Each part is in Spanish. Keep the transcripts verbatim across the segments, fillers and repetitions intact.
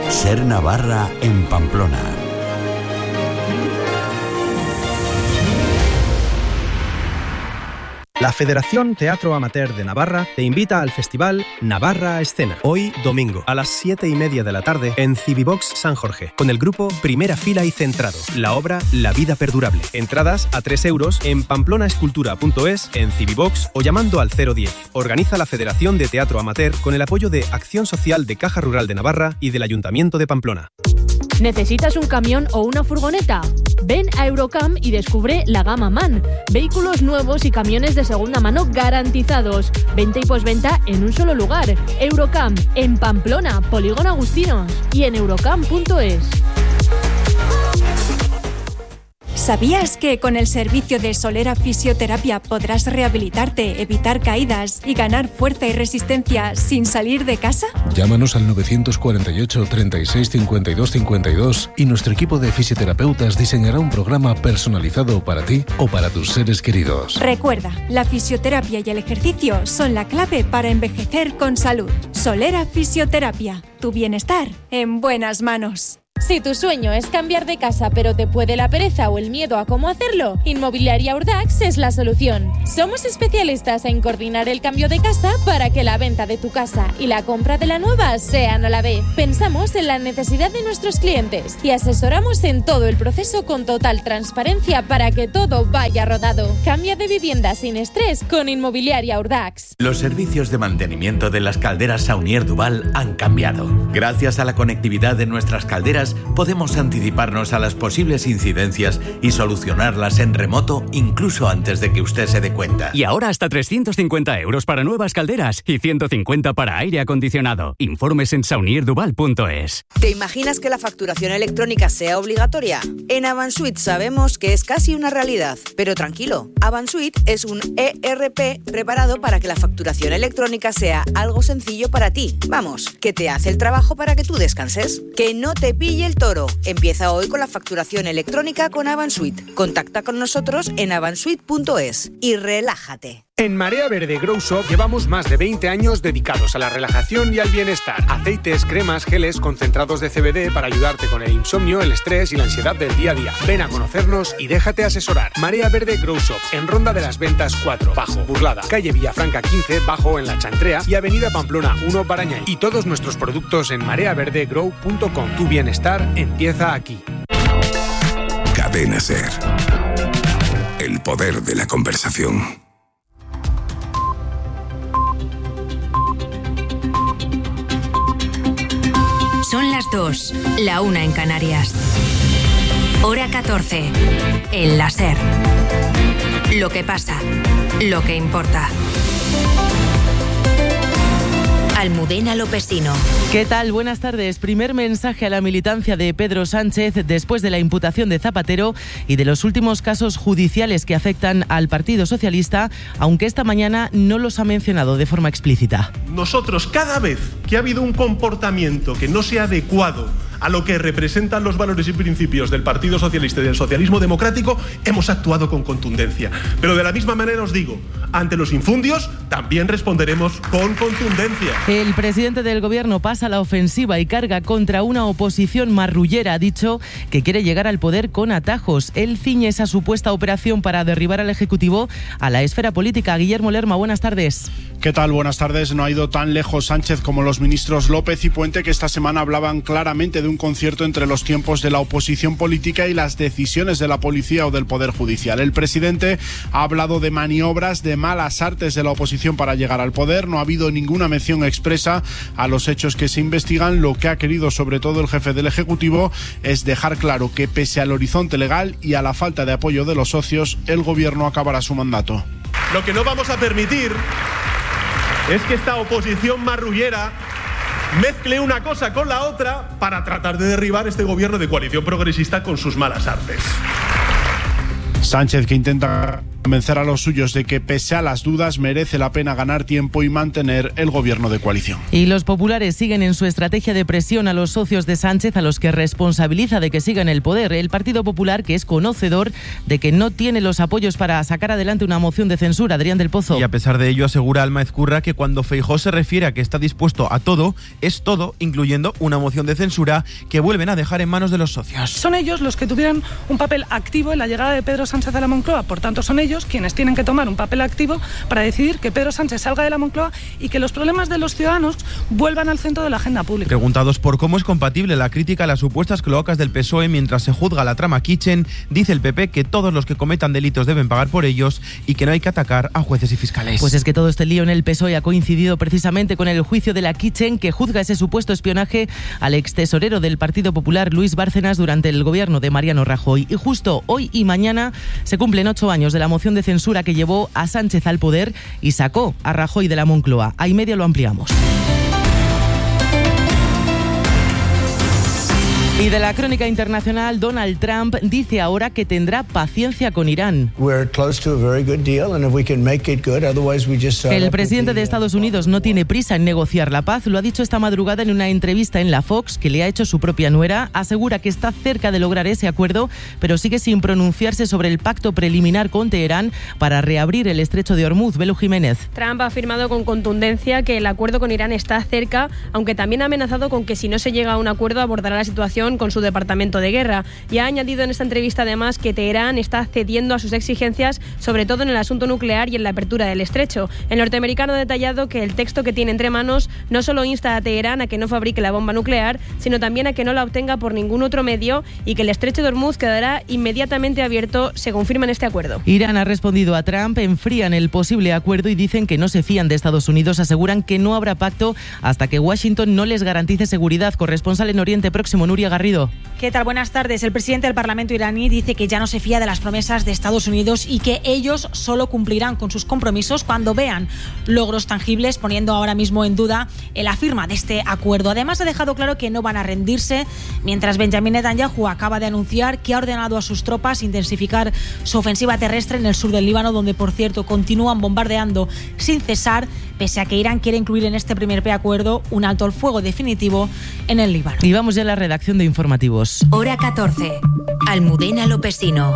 Ser Navarra en Pamplona. La Federación Teatro Amateur de Navarra te invita al festival Navarra a Escena. Hoy, domingo, a las siete y media de la tarde, en Civibox San Jorge, con el grupo Primera Fila y Centrado. La obra La Vida Perdurable. Entradas a tres euros en pamplona-escultura punto es, en Civibox o llamando al cero diez. Organiza la Federación de Teatro Amateur con el apoyo de Acción Social de Caja Rural de Navarra y del Ayuntamiento de Pamplona. ¿Necesitas un camión o una furgoneta? Ven a Eurocam y descubre la gama MAN. Vehículos nuevos y camiones de segunda mano garantizados. Venta y posventa en un solo lugar. Eurocam, en Pamplona, Polígono Agustinos y en eurocam punto es. ¿Sabías que con el servicio de Solera Fisioterapia podrás rehabilitarte, evitar caídas y ganar fuerza y resistencia sin salir de casa? Llámanos al novecientos cuarenta y ocho, treinta y seis, cincuenta y dos cincuenta y dos y nuestro equipo de fisioterapeutas diseñará un programa personalizado para ti o para tus seres queridos. Recuerda, la fisioterapia y el ejercicio son la clave para envejecer con salud. Solera Fisioterapia, tu bienestar en buenas manos. Si tu sueño es cambiar de casa pero te puede la pereza o el miedo a cómo hacerlo, Inmobiliaria Urdax es la solución. Somos especialistas en coordinar el cambio de casa para que la venta de tu casa y la compra de la nueva sean a la vez. Pensamos en la necesidad de nuestros clientes y asesoramos en todo el proceso con total transparencia para que todo vaya rodado. Cambia de vivienda sin estrés con Inmobiliaria Urdax. Los servicios de mantenimiento de las calderas Saunier Duval han cambiado. Gracias a la conectividad de nuestras calderas podemos anticiparnos a las posibles incidencias y solucionarlas en remoto incluso antes de que usted se dé cuenta. Y ahora hasta trescientos cincuenta euros para nuevas calderas y ciento cincuenta para aire acondicionado. Informes en saunier duval punto es. ¿Te imaginas que la facturación electrónica sea obligatoria? En Avansuite sabemos que es casi una realidad, pero tranquilo, Avansuite es un E R P preparado para que la facturación electrónica sea algo sencillo para ti. Vamos, que te hace el trabajo para que tú descanses. Que no te pille el toro. Empieza hoy con la facturación electrónica con Avansuite. Contacta con nosotros en avansuite punto es y relájate. En Marea Verde Grow Shop llevamos más de veinte años dedicados a la relajación y al bienestar. Aceites, cremas, geles, concentrados de C B D para ayudarte con el insomnio, el estrés y la ansiedad del día a día. Ven a conocernos y déjate asesorar. Marea Verde Grow Shop, en Ronda de las Ventas cuatro, Bajo, Burlada, calle Villafranca quince, Bajo en La Chantrea y avenida Pamplona uno, Barañáin. Y todos nuestros productos en marea verde grow punto com. Tu bienestar empieza aquí. Cadena Ser. El poder de la conversación. Son las dos, la una en Canarias. Hora catorce. El láser. Lo que pasa, lo que importa. Almudena Lopesino. ¿Qué tal? Buenas tardes. Primer mensaje a la militancia de Pedro Sánchez después de la imputación de Zapatero y de los últimos casos judiciales que afectan al Partido Socialista, aunque esta mañana no los ha mencionado de forma explícita. Nosotros, cada vez que ha habido un comportamiento que no sea adecuado a lo que representan los valores y principios del Partido Socialista y del socialismo democrático, hemos actuado con contundencia. Pero de la misma manera os digo, ante los infundios también responderemos con contundencia. El presidente del Gobierno pasa a la ofensiva y carga contra una oposición marrullera. Ha dicho que quiere llegar al poder con atajos. Él ciñe esa supuesta operación para derribar al Ejecutivo a la esfera política. Guillermo Lerma, buenas tardes. ¿Qué tal? Buenas tardes. No ha ido tan lejos Sánchez como los ministros López y Puente, que esta semana hablaban claramente de un concierto entre los tiempos de la oposición política y las decisiones de la policía o del Poder Judicial. El presidente ha hablado de maniobras, de malas artes de la oposición para llegar al poder. No ha habido ninguna mención expresa a los hechos que se investigan. Lo que ha querido sobre todo el jefe del Ejecutivo es dejar claro que pese al horizonte legal y a la falta de apoyo de los socios, el Gobierno acabará su mandato. Lo que no vamos a permitir es que esta oposición marrullera mezcle una cosa con la otra para tratar de derribar este gobierno de coalición progresista con sus malas artes. Sánchez, que intenta convencer a los suyos de que, pese a las dudas, merece la pena ganar tiempo y mantener el gobierno de coalición. Y los populares siguen en su estrategia de presión a los socios de Sánchez, a los que responsabiliza de que sigan el poder. El Partido Popular, que es conocedor de que no tiene los apoyos para sacar adelante una moción de censura. Adrián del Pozo. Y a pesar de ello, asegura Alma Ezcurra que cuando Feijóo se refiere a que está dispuesto a todo, es todo, incluyendo una moción de censura que vuelven a dejar en manos de los socios. Son ellos los que tuvieron un papel activo en la llegada de Pedro Sánchez a la Moncloa. Por tanto, son ellos quienes tienen que tomar un papel activo para decidir que Pedro Sánchez salga de la Moncloa y que los problemas de los ciudadanos vuelvan al centro de la agenda pública. Preguntados por cómo es compatible la crítica a las supuestas cloacas del P S O E mientras se juzga la trama Kitchen, dice el P P que todos los que cometan delitos deben pagar por ellos y que no hay que atacar a jueces y fiscales. Pues es que todo este lío en el P S O E ha coincidido precisamente con el juicio de la Kitchen, que juzga ese supuesto espionaje al extesorero del Partido Popular, Luis Bárcenas, durante el gobierno de Mariano Rajoy. Y justo hoy y mañana se cumplen ocho años de la moción de censura que llevó a Sánchez al poder y sacó a Rajoy de la Moncloa. A y media lo ampliamos. Y de la crónica internacional, Donald Trump dice ahora que tendrá paciencia con Irán. El presidente de Estados Unidos no tiene prisa en negociar la paz. Lo ha dicho esta madrugada en una entrevista en la Fox que le ha hecho su propia nuera. Asegura que está cerca de lograr ese acuerdo, pero sigue sin pronunciarse sobre el pacto preliminar con Teherán para reabrir el estrecho de Hormuz. Belu Jiménez. Trump ha afirmado con contundencia que el acuerdo con Irán está cerca, aunque también ha amenazado con que si no se llega a un acuerdo abordará la situación con su departamento de guerra. Y ha añadido en esta entrevista además que Teherán está cediendo a sus exigencias, sobre todo en el asunto nuclear y en la apertura del estrecho. El norteamericano ha detallado que el texto que tiene entre manos no solo insta a Teherán a que no fabrique la bomba nuclear, sino también a que no la obtenga por ningún otro medio y que el estrecho de Hormuz quedará inmediatamente abierto según firman este acuerdo. Irán ha respondido a Trump, enfrían el posible acuerdo y dicen que no se fían de Estados Unidos. Aseguran que no habrá pacto hasta que Washington no les garantice seguridad. Corresponsal en Oriente Próximo, Nuria Garrido. ¿Qué tal? Buenas tardes. El presidente del Parlamento iraní dice que ya no se fía de las promesas de Estados Unidos y que ellos solo cumplirán con sus compromisos cuando vean logros tangibles, poniendo ahora mismo en duda la firma de este acuerdo. Además, ha dejado claro que no van a rendirse, mientras Benjamin Netanyahu acaba de anunciar que ha ordenado a sus tropas intensificar su ofensiva terrestre en el sur del Líbano, donde, por cierto, continúan bombardeando sin cesar, pese a que Irán quiere incluir en este primer preacuerdo un alto al fuego definitivo en el Líbano. Y vamos ya a la redacción de informativos. Hora catorce. Almudena Lopesino.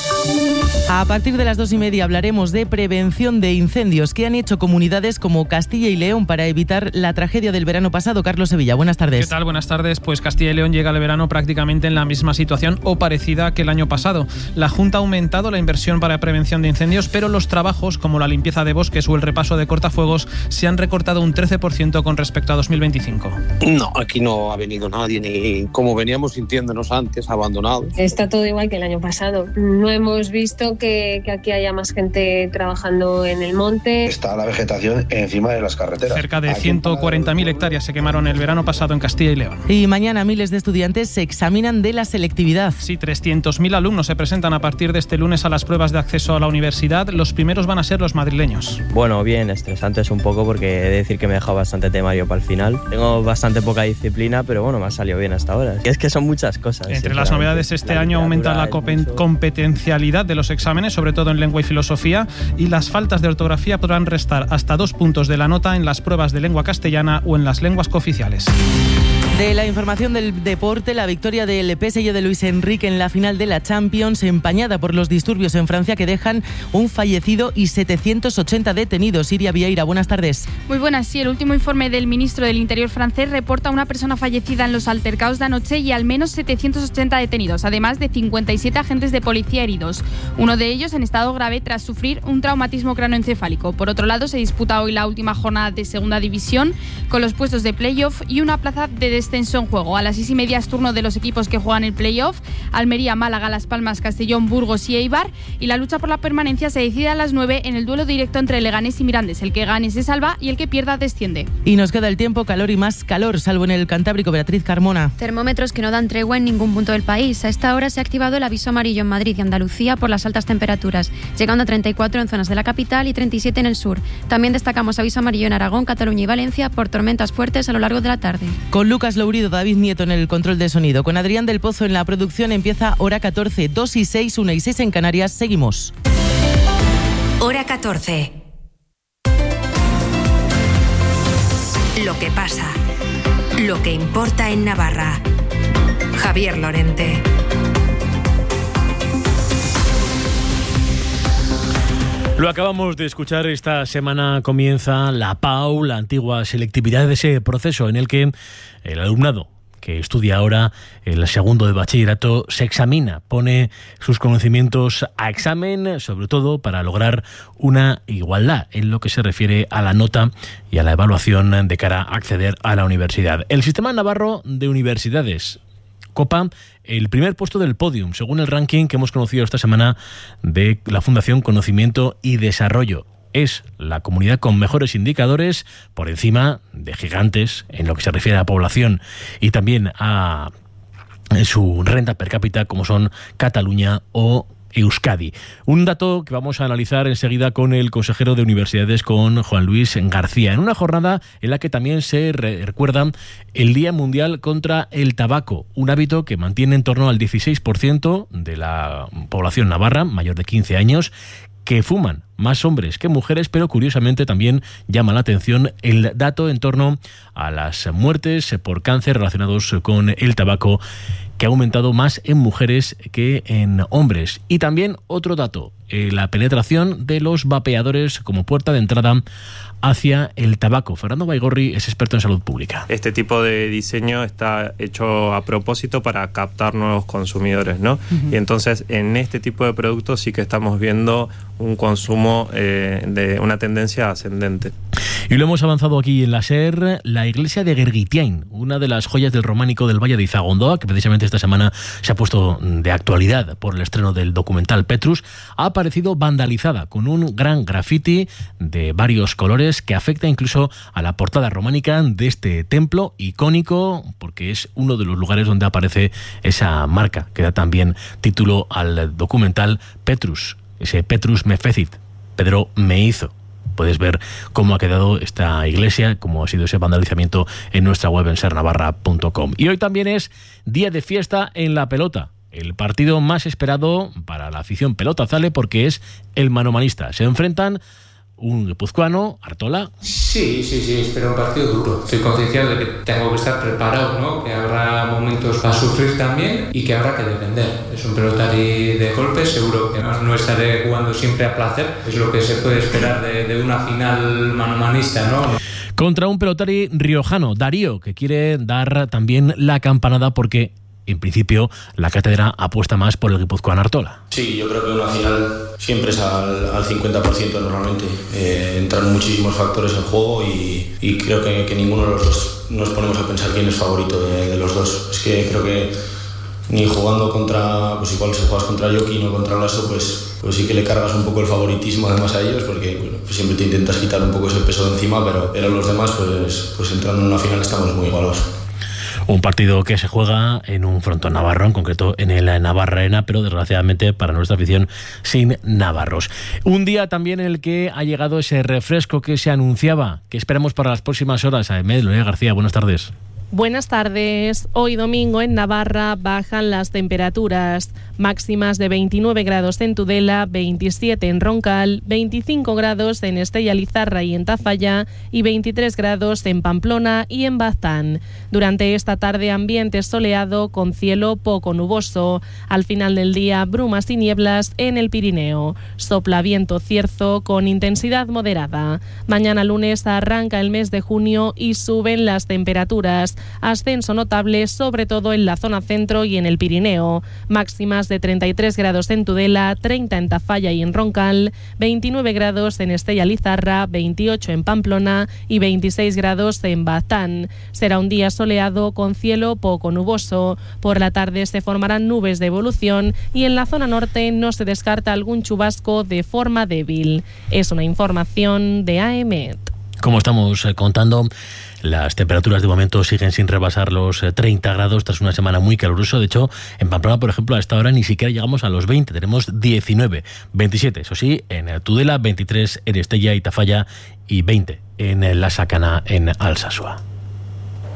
A partir de las dos y media hablaremos de prevención de incendios que han hecho comunidades como Castilla y León para evitar la tragedia del verano pasado. Carlos Sevilla, buenas tardes. ¿Qué tal? Buenas tardes. Pues Castilla y León llega al verano prácticamente en la misma situación o parecida que el año pasado. La Junta ha aumentado la inversión para prevención de incendios, pero los trabajos como la limpieza de bosques o el repaso de cortafuegos se han recortado un trece por ciento con respecto a dos mil veinticinco. No, aquí no ha venido nadie, ni como veníamos sintiéndonos antes, abandonados. Está todo igual que el año pasado. No hemos visto que, que aquí haya más gente trabajando en el monte. Está la vegetación encima de las carreteras. Cerca de ciento cuarenta mil hectáreas se quemaron el verano pasado en Castilla y León. Y mañana miles de estudiantes se examinan de la selectividad. Sí, trescientos mil alumnos se presentan a partir de este lunes a las pruebas de acceso a la universidad. Los primeros van a ser los madrileños. Bueno, bien, estresantes un poco porque he de decir que me he dejado bastante temario para el final. Tengo bastante poca disciplina, pero bueno, me ha salido bien hasta ahora. Es que son muchas cosas. Entre las novedades este año aumenta la competencialidad de los exámenes, sobre todo en lengua y filosofía, y las faltas de ortografía podrán restar hasta dos puntos de la nota en las pruebas de lengua castellana o en las lenguas cooficiales. De la información del deporte, la victoria del P S G de Luis Enrique en la final de la Champions, empañada por los disturbios en Francia que dejan un fallecido y setecientos ochenta detenidos. Iria Vieira, buenas tardes. Muy buenas, sí. El último informe del ministro del Interior francés reporta una persona fallecida en los altercados de anoche y al menos setecientos ochenta detenidos, además de cincuenta y siete agentes de policía heridos. Uno de ellos en estado grave tras sufrir un traumatismo cranoencefálico. Por otro lado, se disputa hoy la última jornada de Segunda División con los puestos de playoff y una plaza de descenso en juego. A las seis y media es turno de los equipos que juegan el playoff: Almería, Málaga, Las Palmas, Castellón, Burgos y Eibar. Y la lucha por la permanencia se decide a las nueve en el duelo directo entre Leganés y Mirandés. El que gane se salva y el que pierda desciende. Y nos queda el tiempo, calor y más calor, salvo en el Cantábrico. Beatriz Carmona. Termómetros que no dan tregua en ningún punto del país. A esta hora se ha activado el aviso amarillo en Madrid y Andalucía por las altas temperaturas, llegando a treinta y cuatro en zonas de la capital y treinta y siete en el sur. También destacamos aviso amarillo en Aragón, Cataluña y Valencia por tormentas fuertes a lo largo de la tarde. Con Lucas Lourido, David Nieto en el control de sonido, con Adrián del Pozo en la producción, empieza Hora catorce, dos y seis, una y seis en Canarias. Seguimos. Hora catorce. Lo que pasa, lo que importa en Navarra. Javier Lorente. Lo acabamos de escuchar, esta semana comienza la P A U, la antigua selectividad de ese proceso en el que el alumnado que estudia ahora el segundo de bachillerato se examina, pone sus conocimientos a examen, sobre todo para lograr una igualdad en lo que se refiere a la nota y a la evaluación de cara a acceder a la universidad. El Sistema Navarro de Universidades copa el primer puesto del podium, según el ranking que hemos conocido esta semana de la Fundación Conocimiento y Desarrollo. Es la comunidad con mejores indicadores por encima de gigantes en lo que se refiere a la población y también a su renta per cápita, como son Cataluña o Euskadi. Un dato que vamos a analizar enseguida con el consejero de Universidades, con Juan Luis García, en una jornada en la que también se recuerda el Día Mundial contra el Tabaco, un hábito que mantiene en torno al dieciséis por ciento de la población navarra mayor de quince años, que fuman más hombres que mujeres, pero curiosamente también llama la atención el dato en torno a las muertes por cáncer relacionados con el tabaco, que ha aumentado más en mujeres que en hombres. Y también otro dato, eh, la penetración de los vapeadores como puerta de entrada hacia el tabaco. Fernando Baigorri es experto en salud pública. Este tipo de diseño está hecho a propósito para captar nuevos consumidores, ¿no? Uh-huh. Y entonces en este tipo de productos sí que estamos viendo un consumo eh, de una tendencia ascendente. Y lo hemos avanzado aquí en la SER, la iglesia de Gergitiain, una de las joyas del románico del Valle de Izagondoa, que precisamente esta semana se ha puesto de actualidad por el estreno del documental Petrus, ha aparecido vandalizada con un gran grafiti de varios colores que afecta incluso a la portada románica de este templo icónico, porque es uno de los lugares donde aparece esa marca que da también título al documental Petrus, ese Petrus me fecit, Pedro me hizo. Puedes ver cómo ha quedado esta iglesia, cómo ha sido ese vandalizamiento en nuestra web en ser navarra punto com. Y hoy también es día de fiesta en la pelota, el partido más esperado para la afición pelotazale, porque es el manomanista. Se enfrentan un guipuzcoano, Artola. Sí, sí, sí, espero un partido duro. Estoy concienciado de que tengo que estar preparado, ¿no? Que habrá momentos para sufrir también y que habrá que defender. Es un pelotari de golpes, seguro que no, no estaré jugando siempre a placer. Es lo que se puede esperar de, de una final manomanista, ¿no? Contra un pelotari riojano, Darío, que quiere dar también la campanada porque en principio la cátedra apuesta más por el guipuzcoano Artola. Sí, yo creo que una final siempre es al, al cincuenta por ciento normalmente. Eh, entran muchísimos factores en juego y, y creo que, que ninguno de los dos nos ponemos a pensar quién es favorito de, de los dos. Es que creo que ni jugando contra, pues igual si juegas contra Joaquín o contra Lasso, pues, pues sí que le cargas un poco el favoritismo además a ellos, porque bueno, pues siempre te intentas quitar un poco ese peso de encima, pero, pero los demás, pues, pues entrando en una final estamos muy igualados. Un partido que se juega en un frontón navarro, en concreto en el Navarra Arena, pero desgraciadamente para nuestra afición sin navarros. Un día también en el que ha llegado ese refresco que se anunciaba, que esperamos para las próximas horas. Ahmed Lorena García, buenas tardes. Buenas tardes. Hoy domingo en Navarra bajan las temperaturas máximas de veintinueve grados en Tudela, veintisiete en Roncal, veinticinco grados en Estella Lizarra y en Tafalla y veintitrés grados en Pamplona y en Baztán. Durante esta tarde ambiente soleado con cielo poco nuboso. Al final del día brumas y nieblas en el Pirineo. Sopla viento cierzo con intensidad moderada. Mañana lunes arranca el mes de junio y suben las temperaturas. Ascenso notable sobre todo en la zona centro y en el Pirineo. Máximas de treinta y tres grados en Tudela, treinta en Tafalla y en Roncal, veintinueve grados en Estella Lizarra, veintiocho en Pamplona y veintiséis grados en Baztán. Será un día soleado con cielo poco nuboso. Por la tarde se formarán nubes de evolución y en la zona norte no se descarta algún chubasco de forma débil. Es una información de A E M E T. Como estamos contando, las temperaturas de momento siguen sin rebasar los treinta grados tras una semana muy calurosa. De hecho, en Pamplona, por ejemplo, a esta hora ni siquiera llegamos a los veinte. Tenemos diecinueve, veintisiete, eso sí, en Tudela, veintitrés en Estella y Tafalla y veinte en La Sacana, en Alsasua.